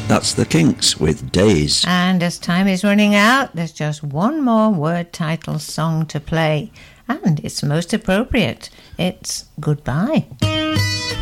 That's the Kinks with Days. And as time is running out, there's just one more word title song to play. And it's most appropriate. It's Goodbye.